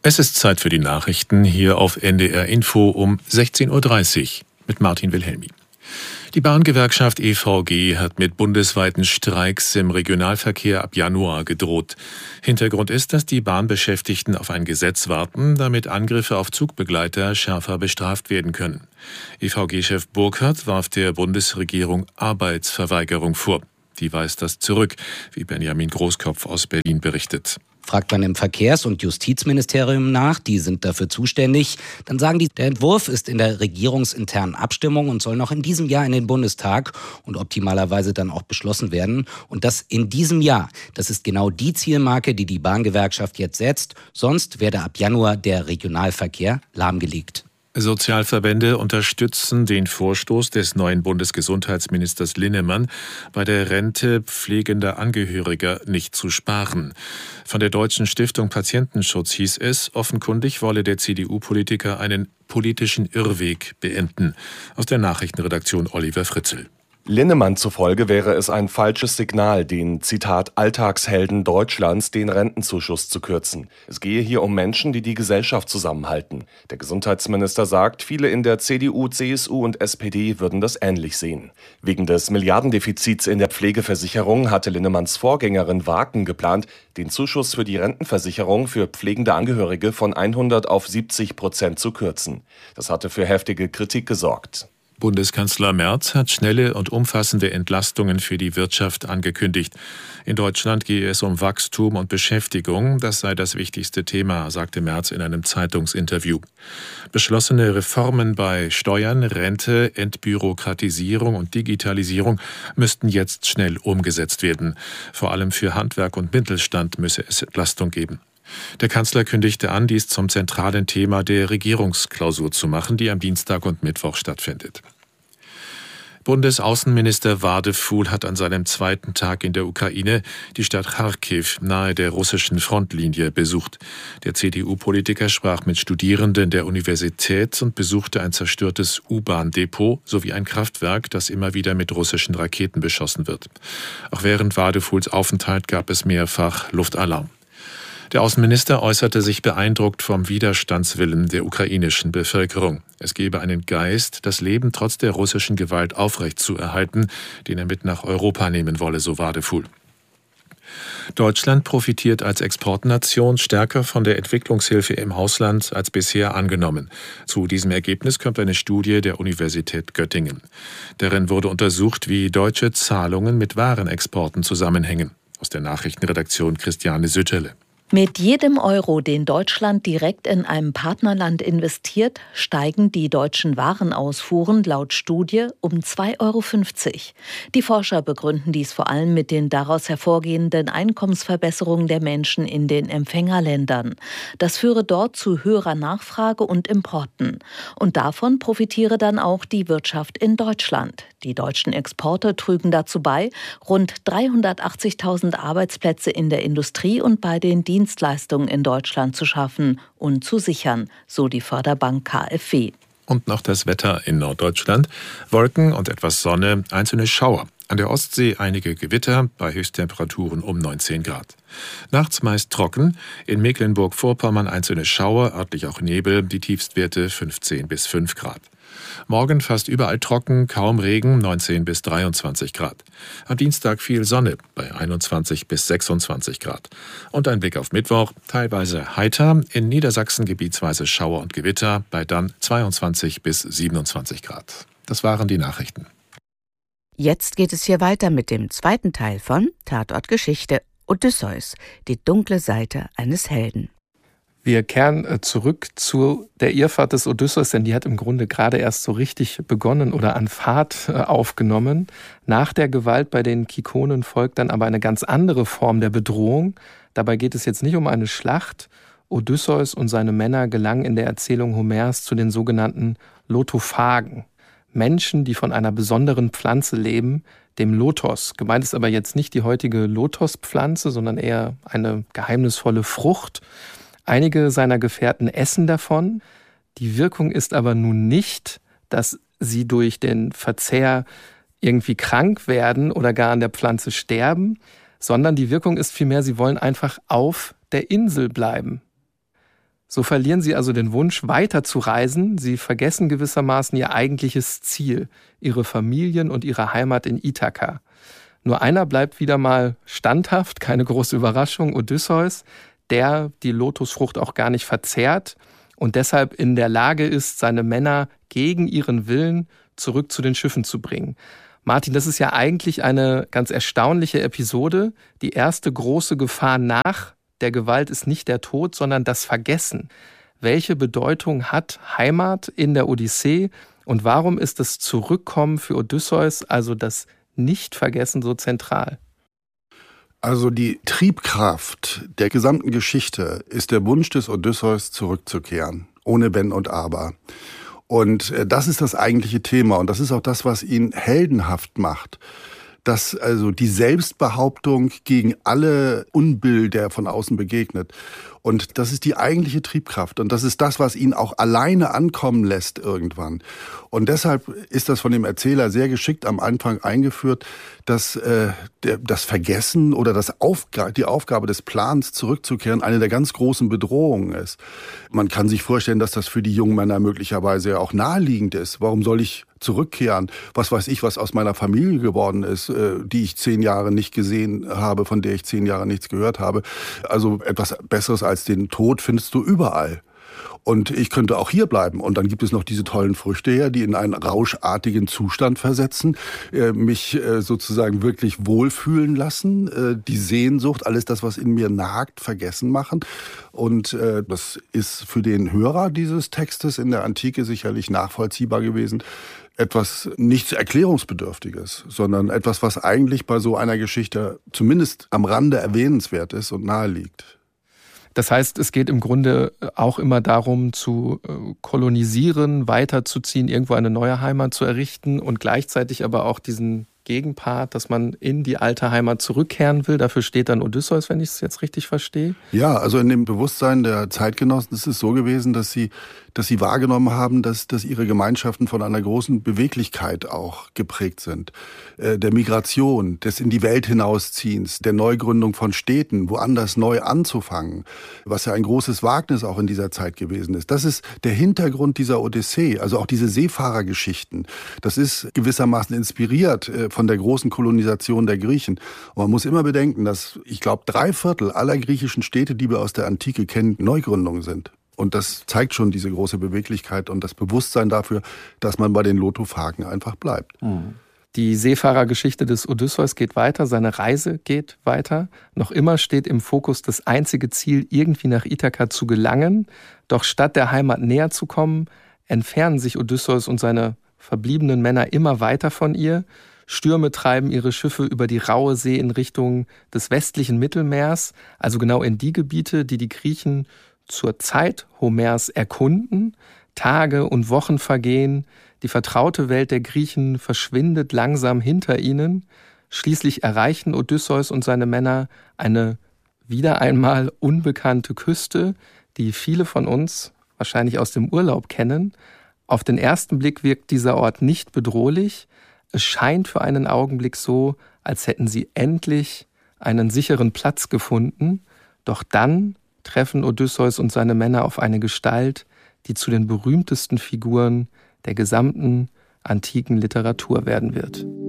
Es ist Zeit für die Nachrichten hier auf NDR Info um 16:30 Uhr mit Martin Wilhelmi. Die Bahngewerkschaft EVG hat mit bundesweiten Streiks im Regionalverkehr ab Januar gedroht. Hintergrund ist, dass die Bahnbeschäftigten auf ein Gesetz warten, damit Angriffe auf Zugbegleiter schärfer bestraft werden können. EVG-Chef Burkhardt warf der Bundesregierung Arbeitsverweigerung vor. Die weist das zurück, wie Benjamin Großkopf aus Berlin berichtet. Fragt man im Verkehrs- und Justizministerium nach, die sind dafür zuständig, dann sagen die, der Entwurf ist in der regierungsinternen Abstimmung und soll noch in diesem Jahr in den Bundestag und optimalerweise dann auch beschlossen werden. Und das in diesem Jahr. Das ist genau die Zielmarke, die die Bahngewerkschaft jetzt setzt. Sonst werde ab Januar der Regionalverkehr lahmgelegt. Sozialverbände unterstützen den Vorstoß des neuen Bundesgesundheitsministers Linnemann, bei der Rente pflegender Angehöriger nicht zu sparen. Von der Deutschen Stiftung Patientenschutz hieß es, offenkundig wolle der CDU-Politiker einen politischen Irrweg beenden. Aus der Nachrichtenredaktion Oliver Fritzl. Linnemann zufolge wäre es ein falsches Signal, den, Zitat, Alltagshelden Deutschlands den Rentenzuschuss zu kürzen. Es gehe hier um Menschen, die die Gesellschaft zusammenhalten. Der Gesundheitsminister sagt, viele in der CDU, CSU und SPD würden das ähnlich sehen. Wegen des Milliardendefizits in der Pflegeversicherung hatte Linnemanns Vorgängerin Waken geplant, den Zuschuss für die Rentenversicherung für pflegende Angehörige von 100 auf 70% zu kürzen. Das hatte für heftige Kritik gesorgt. Bundeskanzler Merz hat schnelle und umfassende Entlastungen für die Wirtschaft angekündigt. In Deutschland gehe es um Wachstum und Beschäftigung. Das sei das wichtigste Thema, sagte Merz in einem Zeitungsinterview. Beschlossene Reformen bei Steuern, Rente, Entbürokratisierung und Digitalisierung müssten jetzt schnell umgesetzt werden. Vor allem für Handwerk und Mittelstand müsse es Entlastung geben. Der Kanzler kündigte an, dies zum zentralen Thema der Regierungsklausur zu machen, die am Dienstag und Mittwoch stattfindet. Bundesaußenminister Wadefuhl hat an seinem zweiten Tag in der Ukraine die Stadt Charkiw nahe der russischen Frontlinie besucht. Der CDU-Politiker sprach mit Studierenden der Universität und besuchte ein zerstörtes U-Bahn-Depot sowie ein Kraftwerk, das immer wieder mit russischen Raketen beschossen wird. Auch während Wadefuhls Aufenthalt gab es mehrfach Luftalarm. Der Außenminister äußerte sich beeindruckt vom Widerstandswillen der ukrainischen Bevölkerung. Es gebe einen Geist, das Leben trotz der russischen Gewalt aufrechtzuerhalten, den er mit nach Europa nehmen wolle, so Wadefuhl. Deutschland profitiert als Exportnation stärker von der Entwicklungshilfe im Ausland als bisher angenommen. Zu diesem Ergebnis kommt eine Studie der Universität Göttingen. Darin wurde untersucht, wie deutsche Zahlungen mit Warenexporten zusammenhängen. Aus der Nachrichtenredaktion Christiane Sütterle. Mit jedem Euro, den Deutschland direkt in einem Partnerland investiert, steigen die deutschen Warenausfuhren laut Studie um 2,50 Euro. Die Forscher begründen dies vor allem mit den daraus hervorgehenden Einkommensverbesserungen der Menschen in den Empfängerländern. Das führe dort zu höherer Nachfrage und Importen. Und davon profitiere dann auch die Wirtschaft in Deutschland. Die deutschen Exporte trügen dazu bei, rund 380.000 Arbeitsplätze in der Industrie und bei den Dienstleistungen in Deutschland zu schaffen und zu sichern, so die Förderbank KfW. Und noch das Wetter in Norddeutschland. Wolken und etwas Sonne, einzelne Schauer. An der Ostsee einige Gewitter, bei Höchsttemperaturen um 19 Grad. Nachts meist trocken, in Mecklenburg-Vorpommern einzelne Schauer, örtlich auch Nebel, die Tiefstwerte 15 bis 5 Grad. Morgen fast überall trocken, kaum Regen, 19 bis 23 Grad. Am Dienstag viel Sonne, bei 21 bis 26 Grad. Und ein Blick auf Mittwoch, teilweise heiter, in Niedersachsen gebietsweise Schauer und Gewitter, bei dann 22 bis 27 Grad. Das waren die Nachrichten. Jetzt geht es hier weiter mit dem zweiten Teil von Tatort Geschichte, Odysseus, die dunkle Seite eines Helden. Wir kehren zurück zu der Irrfahrt des Odysseus, denn die hat im Grunde gerade erst so richtig begonnen oder an Fahrt aufgenommen. Nach der Gewalt bei den Kikonen folgt dann aber eine ganz andere Form der Bedrohung. Dabei geht es jetzt nicht um eine Schlacht. Odysseus und seine Männer gelangen in der Erzählung Homers zu den sogenannten Lotophagen. Menschen, die von einer besonderen Pflanze leben, dem Lotos. Gemeint ist aber jetzt nicht die heutige Lotospflanze, sondern eher eine geheimnisvolle Frucht. Einige seiner Gefährten essen davon. Die Wirkung ist aber nun nicht, dass sie durch den Verzehr irgendwie krank werden oder gar an der Pflanze sterben, sondern die Wirkung ist vielmehr, sie wollen einfach auf der Insel bleiben. So verlieren sie also den Wunsch, weiter zu reisen. Sie vergessen gewissermaßen ihr eigentliches Ziel, ihre Familien und ihre Heimat in Ithaka. Nur einer bleibt wieder mal standhaft, keine große Überraschung, Odysseus, der die Lotusfrucht auch gar nicht verzehrt und deshalb in der Lage ist, seine Männer gegen ihren Willen zurück zu den Schiffen zu bringen. Martin, das ist ja eigentlich eine ganz erstaunliche Episode. Die erste große Gefahr nach der Gewalt ist nicht der Tod, sondern das Vergessen. Welche Bedeutung hat Heimat in der Odyssee und warum ist das Zurückkommen für Odysseus, also das Nicht-Vergessen, so zentral? Also die Triebkraft der gesamten Geschichte ist der Wunsch des Odysseus, zurückzukehren, ohne Wenn und Aber. Und das ist das eigentliche Thema und das ist auch das, was ihn heldenhaft macht. Dass also die Selbstbehauptung gegen alle Unbill, der von außen begegnet. Und das ist die eigentliche Triebkraft. Und das ist das, was ihn auch alleine ankommen lässt irgendwann. Und deshalb ist das von dem Erzähler sehr geschickt am Anfang eingeführt, dass das Vergessen oder die Aufgabe des Plans zurückzukehren eine der ganz großen Bedrohungen ist. Man kann sich vorstellen, dass das für die jungen Männer möglicherweise auch naheliegend ist. Warum soll ich zurückkehren? Was weiß ich, was aus meiner Familie geworden ist, die ich 10 Jahre nicht gesehen habe, von der ich 10 Jahre nichts gehört habe. Also etwas Besseres als den Tod findest du überall. Und ich könnte auch hier bleiben. Und dann gibt es noch diese tollen Früchte her, die in einen rauschartigen Zustand versetzen, mich sozusagen wirklich wohlfühlen lassen, die Sehnsucht, alles das, was in mir nagt, vergessen machen. Und das ist für den Hörer dieses Textes in der Antike sicherlich nachvollziehbar gewesen. Etwas nichts Erklärungsbedürftiges, sondern etwas, was eigentlich bei so einer Geschichte zumindest am Rande erwähnenswert ist und naheliegt. Das heißt, es geht im Grunde auch immer darum, zu kolonisieren, weiterzuziehen, irgendwo eine neue Heimat zu errichten und gleichzeitig aber auch diesen Gegenpart, dass man in die alte Heimat zurückkehren will. Dafür steht dann Odysseus, wenn ich es jetzt richtig verstehe. Ja, also in dem Bewusstsein der Zeitgenossen ist es so gewesen, dass sie wahrgenommen haben, dass ihre Gemeinschaften von einer großen Beweglichkeit auch geprägt sind. Der Migration, des in die Welt hinausziehens, der Neugründung von Städten, woanders neu anzufangen, was ja ein großes Wagnis auch in dieser Zeit gewesen ist. Das ist der Hintergrund dieser Odyssee, also auch diese Seefahrergeschichten. Das ist gewissermaßen inspiriert von der großen Kolonisation der Griechen. Und man muss immer bedenken, dass, ich glaube, 3/4 aller griechischen Städte, die wir aus der Antike kennen, Neugründungen sind. Und das zeigt schon diese große Beweglichkeit und das Bewusstsein dafür, dass man bei den Lotophagen einfach bleibt. Die Seefahrergeschichte des Odysseus geht weiter, seine Reise geht weiter. Noch immer steht im Fokus das einzige Ziel, irgendwie nach Ithaka zu gelangen. Doch statt der Heimat näher zu kommen, entfernen sich Odysseus und seine verbliebenen Männer immer weiter von ihr. Stürme treiben ihre Schiffe über die raue See in Richtung des westlichen Mittelmeers, also genau in die Gebiete, die die Griechen zur Zeit Homers erkunden. Tage und Wochen vergehen, die vertraute Welt der Griechen verschwindet langsam hinter ihnen. Schließlich erreichen Odysseus und seine Männer eine wieder einmal unbekannte Küste, die viele von uns wahrscheinlich aus dem Urlaub kennen. Auf den ersten Blick wirkt dieser Ort nicht bedrohlich. Es scheint für einen Augenblick so, als hätten sie endlich einen sicheren Platz gefunden. Doch dann treffen Odysseus und seine Männer auf eine Gestalt, die zu den berühmtesten Figuren der gesamten antiken Literatur werden wird.